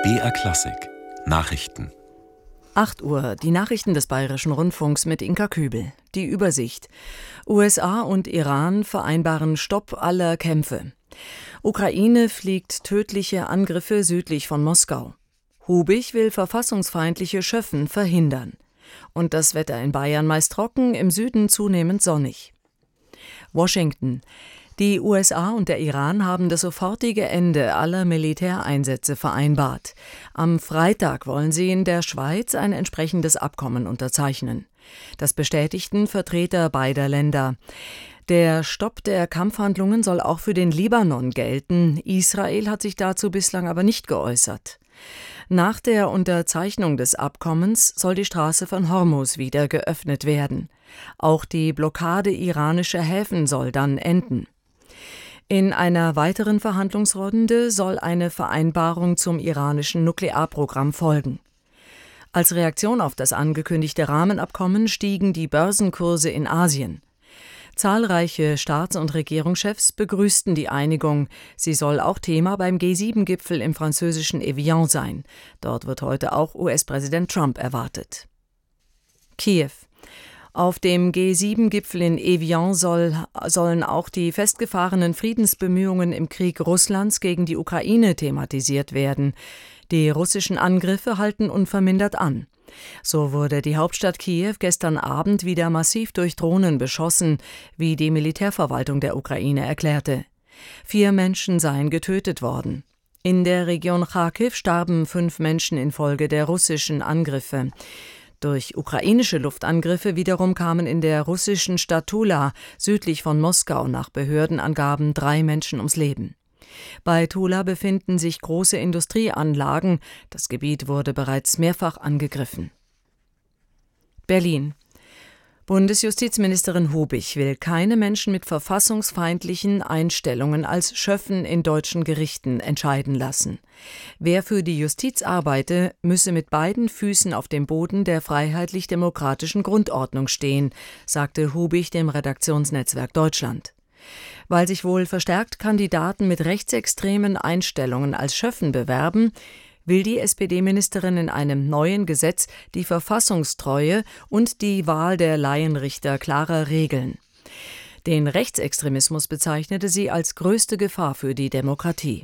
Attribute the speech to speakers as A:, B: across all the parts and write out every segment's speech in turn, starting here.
A: BR Klassik Nachrichten.
B: 8 Uhr, die Nachrichten des Bayerischen Rundfunks mit Inka Kübel. Die Übersicht. USA und Iran vereinbaren Stopp aller Kämpfe. Ukraine fliegt tödliche Angriffe südlich von Moskau. Hubig will verfassungsfeindliche Schöffen verhindern. Und das Wetter in Bayern meist trocken, im Süden zunehmend sonnig. Washington. Die USA und der Iran haben das sofortige Ende aller Militäreinsätze vereinbart. Am Freitag wollen sie in der Schweiz ein entsprechendes Abkommen unterzeichnen. Das bestätigten Vertreter beider Länder. Der Stopp der Kampfhandlungen soll auch für den Libanon gelten. Israel hat sich dazu bislang aber nicht geäußert. Nach der Unterzeichnung des Abkommens soll die Straße von Hormuz wieder geöffnet werden. Auch die Blockade iranischer Häfen soll dann enden. In einer weiteren Verhandlungsrunde soll eine Vereinbarung zum iranischen Nuklearprogramm folgen. Als Reaktion auf das angekündigte Rahmenabkommen stiegen die Börsenkurse in Asien. Zahlreiche Staats- und Regierungschefs begrüßten die Einigung. Sie soll auch Thema beim G7-Gipfel im französischen Evian sein. Dort wird heute auch US-Präsident Trump erwartet. Kiew. Auf dem G7-Gipfel in Evian sollen auch die festgefahrenen Friedensbemühungen im Krieg Russlands gegen die Ukraine thematisiert werden. Die russischen Angriffe halten unvermindert an. So wurde die Hauptstadt Kiew gestern Abend wieder massiv durch Drohnen beschossen, wie die Militärverwaltung der Ukraine erklärte. 4 Menschen seien getötet worden. In der Region Charkiw starben 5 Menschen infolge der russischen Angriffe. Durch ukrainische Luftangriffe wiederum kamen in der russischen Stadt Tula südlich von Moskau nach Behördenangaben 3 Menschen ums Leben. Bei Tula befinden sich große Industrieanlagen. Das Gebiet wurde bereits mehrfach angegriffen. Berlin. Bundesjustizministerin Hubig will keine Menschen mit verfassungsfeindlichen Einstellungen als Schöffen in deutschen Gerichten entscheiden lassen. Wer für die Justiz arbeite, müsse mit beiden Füßen auf dem Boden der freiheitlich-demokratischen Grundordnung stehen, sagte Hubig dem Redaktionsnetzwerk Deutschland. Weil sich wohl verstärkt Kandidaten mit rechtsextremen Einstellungen als Schöffen bewerben, will die SPD-Ministerin in einem neuen Gesetz die Verfassungstreue und die Wahl der Laienrichter klarer regeln. Den Rechtsextremismus bezeichnete sie als größte Gefahr für die Demokratie.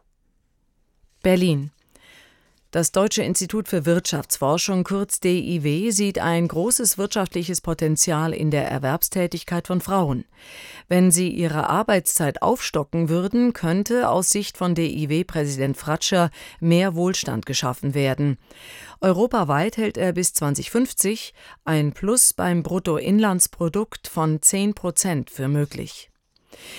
B: Berlin. Das Deutsche Institut für Wirtschaftsforschung, kurz DIW, sieht ein großes wirtschaftliches Potenzial in der Erwerbstätigkeit von Frauen. Wenn sie ihre Arbeitszeit aufstocken würden, könnte aus Sicht von DIW-Präsident Fratscher mehr Wohlstand geschaffen werden. Europaweit hält er bis 2050 ein Plus beim Bruttoinlandsprodukt von 10% für möglich.